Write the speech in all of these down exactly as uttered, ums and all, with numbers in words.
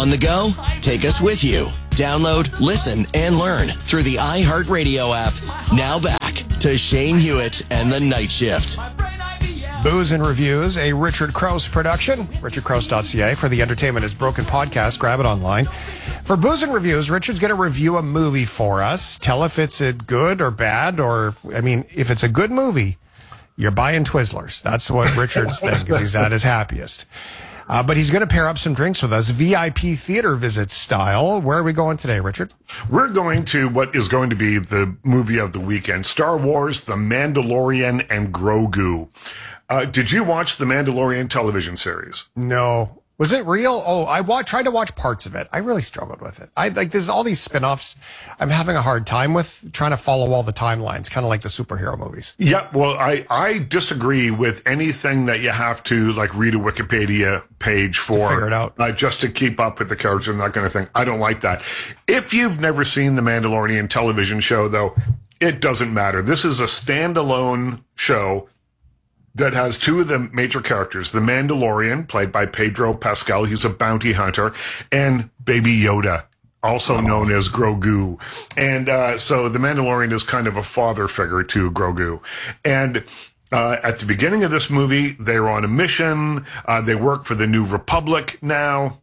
On the go? Take us with you. Download, listen, and learn through the iHeartRadio app. Now back to Shane Hewitt and the Night Shift. Booze and Reviews, a Richard Krause production. richard krause dot c a for the Entertainment is Broken podcast. Grab it online. For Booze and Reviews, Richard's going to review a movie for us. Tell if it's a good or bad, or, I mean, if it's a good movie, you're buying Twizzlers. That's what Richard's thing, because he's at his happiest. Uh, but he's going to pair up some drinks with us, V I P theater visit style. Where are we going today, Richard? We're going to what is going to be the movie of the weekend, Star Wars, The Mandalorian, and Grogu. Uh, did you watch the Mandalorian television series? No. Was it real? Oh, I wa- tried to watch parts of it. I really struggled with it. I like there's all these spin-offs. I'm having a hard time with trying to follow all the timelines, kind of like the superhero movies. Yeah, well, I, I disagree with anything that you have to like read a Wikipedia page for. To figure it out. Uh, just to keep up with the characters and that kind of thing. I don't like that. If you've never seen the Mandalorian television show, though, it doesn't matter. This is a standalone show that has two of the major characters, the Mandalorian, played by Pedro Pascal, he's a bounty hunter, and Baby Yoda, also known as Grogu. And uh, so the Mandalorian is kind of a father figure to Grogu. And uh, at the beginning of this movie, they're on a mission. Uh, they work for the New Republic now.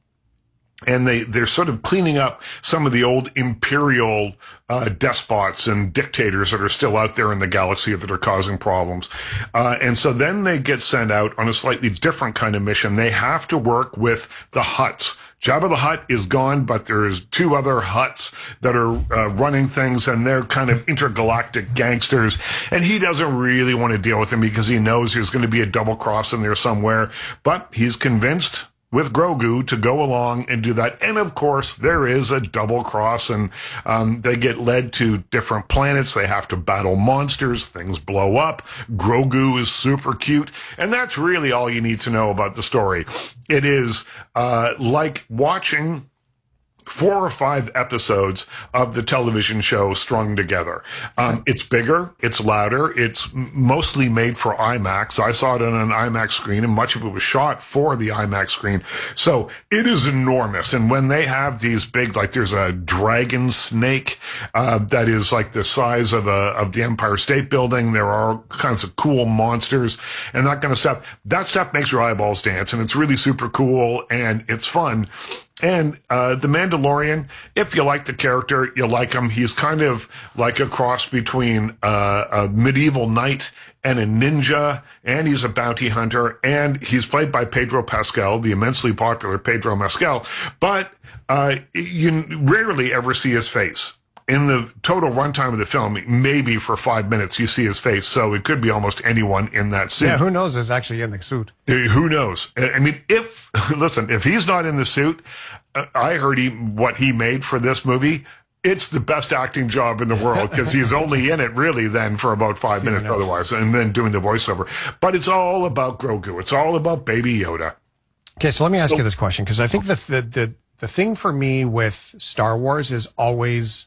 And they, they're sort of cleaning up some of the old imperial uh, despots and dictators that are still out there in the galaxy that are causing problems. Uh, and so then they get sent out on a slightly different kind of mission. They have to work with the Hutts. Jabba the Hutt is gone, but there's two other Hutts that are uh, running things, and they're kind of intergalactic gangsters. And he doesn't really want to deal with them because he knows there's going to be a double cross in there somewhere. But he's convinced with Grogu to go along and do that. And of course, there is a double cross, and um, they get led to different planets. They have to battle monsters. Things blow up. Grogu is super cute. And that's really all you need to know about the story. It is uh, like watching four or five episodes of the television show strung together. Um, it's bigger, it's louder, it's mostly made for IMAX. I saw it on an IMAX screen, and much of it was shot for the IMAX screen. So it is enormous. And when they have these big, like there's a dragon snake uh, that is like the size of a of the Empire State Building. There are all kinds of cool monsters and that kind of stuff. That stuff makes your eyeballs dance, and it's really super cool, and it's fun. And uh, the Mandalorian, if you like the character, you like him. He's kind of like a cross between uh, a medieval knight and a ninja, and he's a bounty hunter, and he's played by Pedro Pascal, the immensely popular Pedro Pascal, but uh, you rarely ever see his face. In the total runtime of the film, maybe for five minutes you see his face, so it could be almost anyone in that suit. Yeah, who knows is actually in the suit. Uh, Who knows? I mean, if, listen, if he's not in the suit, uh, I heard he, what he made for this movie, it's the best acting job in the world, because he's only in it really then for about five minutes, minutes otherwise, and then doing the voiceover. But it's all about Grogu. It's all about Baby Yoda. Okay, so let me ask So- you this question, because I think the, the, the, the thing for me with Star Wars is always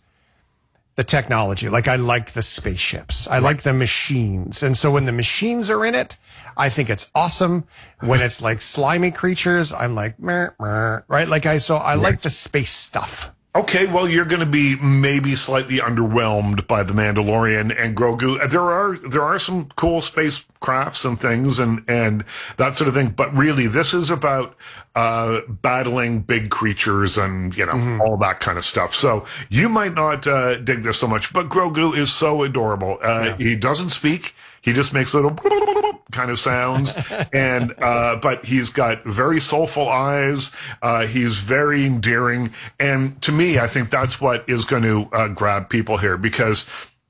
the technology. Like, I like the spaceships. I like the machines. And so when the machines are in it, I think it's awesome. When it's like slimy creatures, I'm like, meh, meh, right? Like I, so I like the space stuff. Okay, well, you're going to be maybe slightly underwhelmed by the Mandalorian and Grogu. There are there are some cool spacecrafts and things and and that sort of thing, but really, this is about uh, battling big creatures and you know mm-hmm. all that kind of stuff. So you might not uh, dig this so much, but Grogu is so adorable. Uh, yeah. He doesn't speak. He just makes little kind of sounds, and uh, but he's got very soulful eyes. Uh, he's very endearing, and to me, I think that's what is going to uh, grab people here, because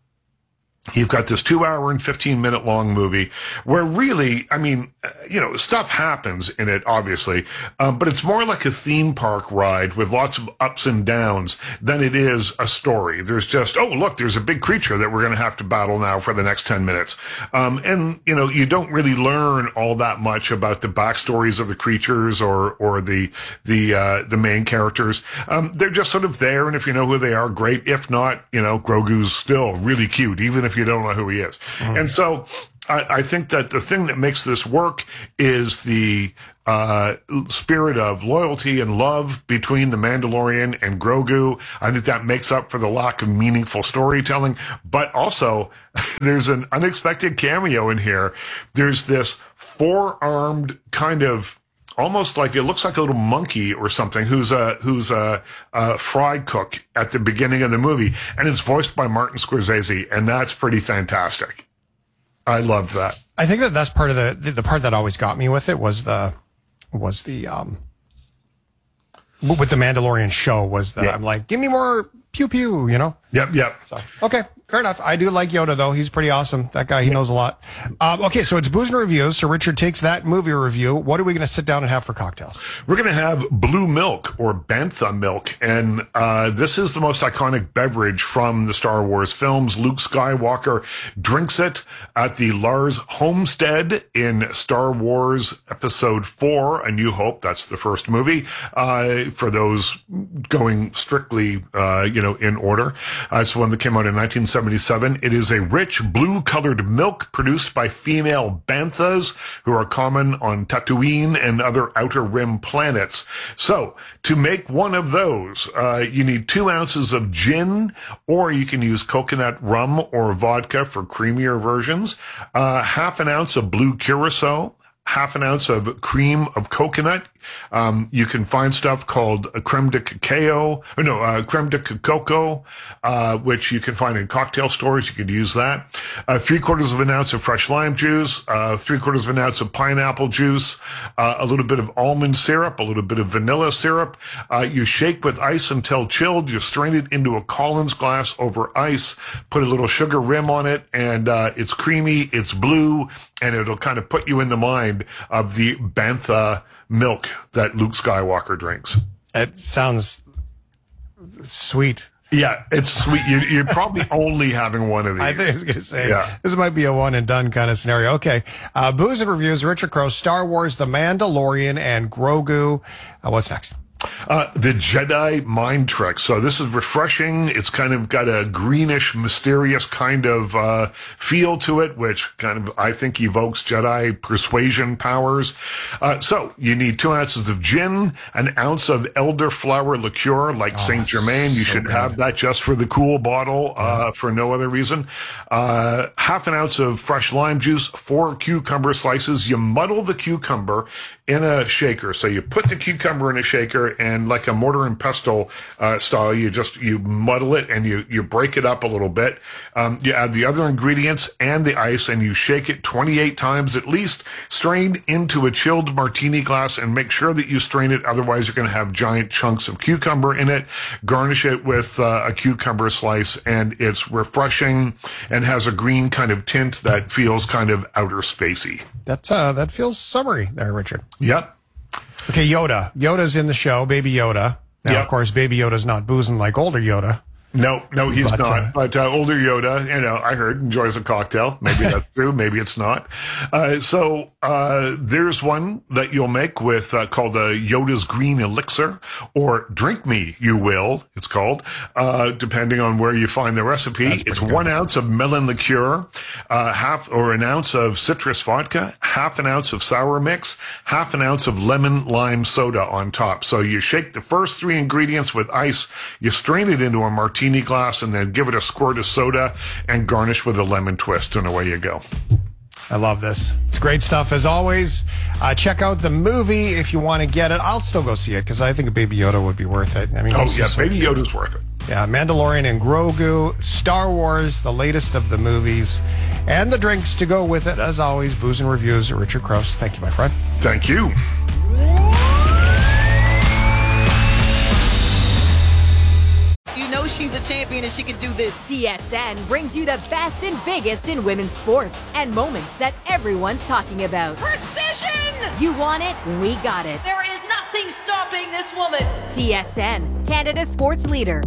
you've got this two hour and fifteen minute long movie where really, I mean, you know, stuff happens in it, obviously, um, but it's more like a theme park ride with lots of ups and downs than it is a story. There's just, oh, look, there's a big creature that we're going to have to battle now for the next ten minutes. Um, and, you know, you don't really learn all that much about the backstories of the creatures or, or the, the, uh, the main characters. Um, they're just sort of there. And if you know who they are, great. If not, you know, Grogu's still really cute, even if you don't know who he is. Mm. And so I, I think that the thing that makes this work is the uh, spirit of loyalty and love between the Mandalorian and Grogu. I think that makes up for the lack of meaningful storytelling. But also, there's an unexpected cameo in here. There's this four-armed kind of, almost like, it looks like a little monkey or something, who's a who's a, a fry cook at the beginning of the movie, and it's voiced by Martin Scorsese, and that's pretty fantastic. I love that. I think that that's part of the the part that always got me with it was the was the um with the Mandalorian show was that yeah. I'm like, give me more pew pew, you know? Yep, yep. So, okay. Fair enough. I do like Yoda, though. He's pretty awesome. That guy, he knows a lot. Um, okay, so it's Booze and Reviews. So Richard takes that movie review. What are we going to sit down and have for cocktails? We're going to have Blue Milk, or Bantha Milk. And uh, this is the most iconic beverage from the Star Wars films. Luke Skywalker drinks it at the Lars homestead in Star Wars Episode four, A New Hope. That's the first movie. Uh, for those going strictly, uh, you know, in order. Uh, it's one that came out in nineteen seventy-seven. It is a rich blue-colored milk produced by female banthas who are common on Tatooine and other outer rim planets. So, to make one of those, uh, you need two ounces of gin, or you can use coconut rum or vodka for creamier versions, uh, half an ounce of blue curacao, half an ounce of cream of coconut. Um, you can find stuff called a creme de cacao, or no, uh, creme de coco, uh, which you can find in cocktail stores. You could use that. Uh, three quarters of an ounce of fresh lime juice, uh, three quarters of an ounce of pineapple juice, uh, a little bit of almond syrup, a little bit of vanilla syrup. Uh, you shake with ice until chilled. You strain it into a Collins glass over ice, put a little sugar rim on it, and, uh, it's creamy, it's blue, and it'll kind of put you in the mind of the Bantha milk that Luke Skywalker drinks. It sounds sweet. Yeah, it's sweet. You're, you're probably only having one of these. I think I was going to say, yeah. This might be a one and done kind of scenario. Okay. Uh, Booze and Reviews, Richard Crowe, Star Wars, The Mandalorian, and Grogu. Uh, what's next? Uh, the Jedi mind trick. So this is refreshing. It's kind of got a greenish, mysterious kind of uh, feel to it, which kind of, I think, evokes Jedi persuasion powers. Uh, so you need two ounces of gin, an ounce of elderflower liqueur, like oh, Saint Germain. You so should good. have that just for the cool bottle, uh, yeah. for no other reason. Uh, half an ounce of fresh lime juice, four cucumber slices. You muddle the cucumber in a shaker. So you put the cucumber in a shaker, and like a mortar and pestle uh, style, you just you muddle it and you you break it up a little bit. Um, you add the other ingredients and the ice, and you shake it twenty-eight times at least. Strain into a chilled martini glass, and make sure that you strain it. Otherwise, you're going to have giant chunks of cucumber in it. Garnish it with uh, a cucumber slice, and it's refreshing and has a green kind of tint that feels kind of outer spacey. That's uh, that feels summery there, Richard. Yep. Okay, Yoda. Yoda's in the show, Baby Yoda. Now, yep. Of course, Baby Yoda's not boozing like older Yoda. No, no, he's but, not. Uh, but uh, older Yoda, you know, I heard, enjoys a cocktail. Maybe that's true. Maybe it's not. Uh, so uh, there's one that you'll make with uh, called uh, Yoda's Green Elixir, or Drink Me, You Will, it's called, uh, depending on where you find the recipe. It's good. One ounce of melon liqueur, uh, half or an ounce of citrus vodka, half an ounce of sour mix, half an ounce of lemon lime soda on top. So you shake the first three ingredients with ice, you strain it into a martini glass, and then give it a squirt of soda and garnish with a lemon twist, and away you go. I love this. It's great stuff as always. Uh, check out the movie if you want to get it. I'll still go see it because I think a Baby Yoda would be worth it. I mean, oh yeah, so Baby cute. Yoda's worth it. Yeah, Mandalorian and Grogu, Star Wars, the latest of the movies, and the drinks to go with it. As always, Booze and Reviews. Richard Crowe. Thank you, my friend. Thank you. She's a champion and she can do this. T S N brings you the best and biggest in women's sports and moments that everyone's talking about. Precision! You want it? We got it. There is nothing stopping this woman. T S N, Canada's sports leader.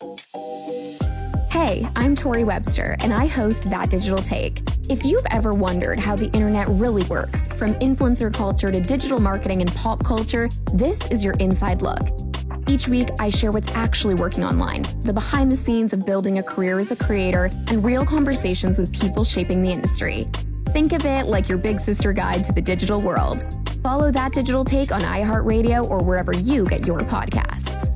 Hey, I'm Tori Webster, and I host That Digital Take. If you've ever wondered how the internet really works, from influencer culture to digital marketing and pop culture, this is your inside look. Each week, I share what's actually working online, the behind the scenes of building a career as a creator, and real conversations with people shaping the industry. Think of it like your big sister guide to the digital world. Follow That Digital Take on iHeartRadio or wherever you get your podcasts.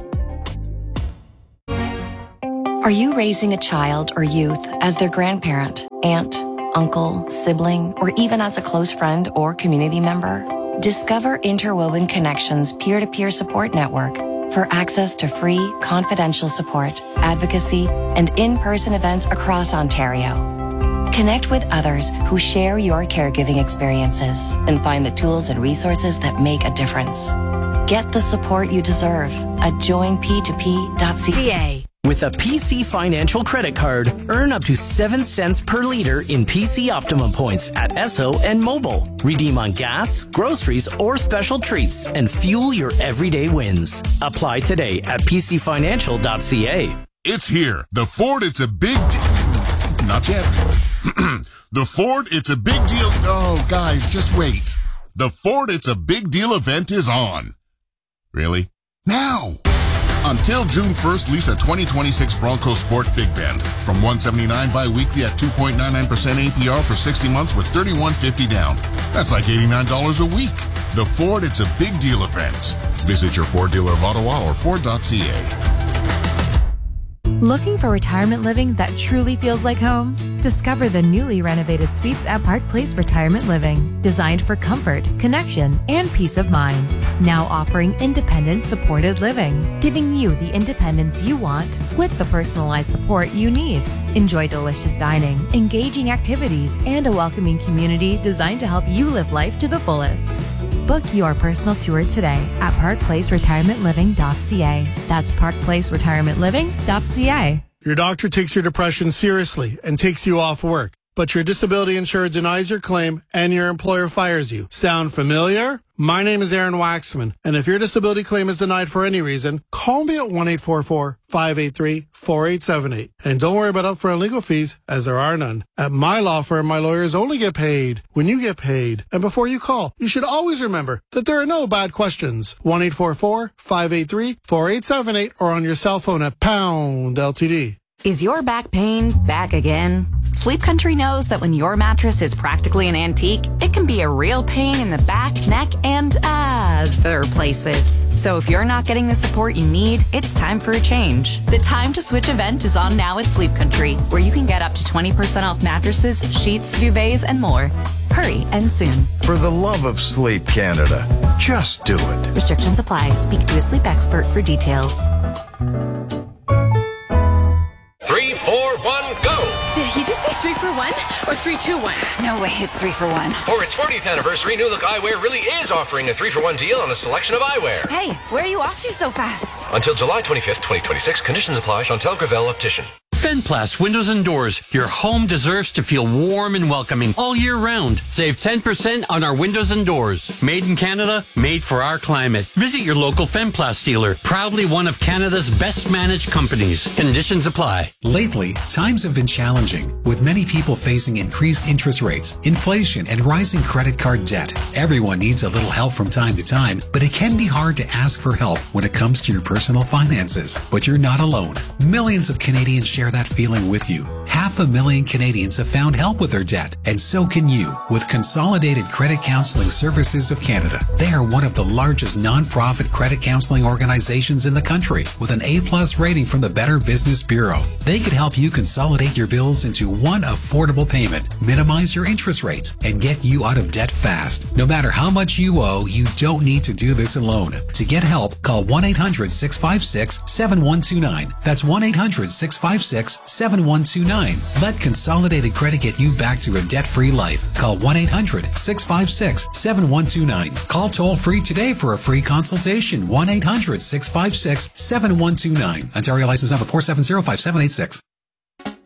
Are you raising a child or youth as their grandparent, aunt, uncle, sibling, or even as a close friend or community member? Discover Interwoven Connections peer-to-peer support network for access to free, confidential support, advocacy, and in-person events across Ontario. Connect with others who share your caregiving experiences and find the tools and resources that make a difference. Get the support you deserve at join p two p dot c a. With a P C Financial credit card, earn up to seven cents per liter in P C Optimum points at Esso and Mobile. Redeem on gas, groceries, or special treats and fuel your everyday wins. Apply today at p c financial dot c a. It's here. The Ford It's a Big Deal. Not yet. The Ford It's a Big Deal. Oh, guys, just wait. The Ford It's a Big Deal event is on. Really? Now! Until June first, lease a twenty twenty-six Bronco Sport Big Bend from one hundred seventy-nine dollars bi-weekly at two point nine nine percent A P R for sixty months with thirty-one fifty down. That's like eighty-nine dollars a week. The Ford It's a Big Deal event. Visit your Ford dealer of Ottawa or Ford dot c a. Looking for retirement living that truly feels like home? Discover the newly renovated suites at Park Place Retirement Living, designed for comfort, connection, and peace of mind. Now offering independent supported living, giving you the independence you want with the personalized support you need. Enjoy delicious dining, engaging activities, and a welcoming community designed to help you live life to the fullest. Book your personal tour today at park place retirement living dot c a. That's park place retirement living dot c a. Your doctor takes your depression seriously and takes you off work, but your disability insurer denies your claim and your employer fires you. Sound familiar? My name is Aaron Waxman, and if your disability claim is denied for any reason, call me at one eight four four, five eight three, four eight seven eight. And don't worry about upfront legal fees, as there are none. At my law firm, my lawyers only get paid when you get paid. And before you call, you should always remember that there are no bad questions. one eight four four, five eight three, four eight seven eight or on your cell phone at pound L T D. Is your back pain back again? Sleep Country knows that when your mattress is practically an antique, it can be a real pain in the back, neck, and other places. So if you're not getting the support you need, it's time for a change. The Time to Switch event is on now at Sleep Country, where you can get up to twenty percent off mattresses, sheets, duvets, and more. Hurry and soon. For the love of sleep, Canada, just do it. Restrictions apply. Speak to a sleep expert for details. Three, four, one, go! Did he just say three for one or three, two, one? No way, it's three for one. For its fortieth anniversary, New Look Eyewear really is offering a three for one deal on a selection of eyewear. Hey, where are you off to so fast? Until July twenty-fifth, twenty twenty-six, conditions apply. Chantal Gravel, Optician. Fenplast Windows and Doors. Your home deserves to feel warm and welcoming all year round. Save ten percent on our windows and doors. Made in Canada, made for our climate. Visit your local Fenplast dealer. Proudly one of Canada's best managed companies. Conditions apply. Lately, times have been challenging, with many people facing increased interest rates, inflation, and rising credit card debt. Everyone needs a little help from time to time, but it can be hard to ask for help when it comes to your personal finances. But you're not alone. Millions of Canadians share that feeling with you. Half a million Canadians have found help with their debt, and so can you with Consolidated Credit Counseling Services of Canada. They are one of the largest non-profit credit counseling organizations in the country with an A-plus rating from the Better Business Bureau. They could help you consolidate your bills into one affordable payment, minimize your interest rates, and get you out of debt fast. No matter how much you owe, you don't need to do this alone. To get help, call one eight hundred, six five six, seven one two nine. That's one eight hundred, six five six, seven one two nine. Let Consolidated Credit get you back to a debt-free life. Call one eight hundred, six five six, seven one two nine. Call toll-free today for a free consultation. one eight hundred, six five six, seven one two nine. Ontario license number four seven zero five seven eight six.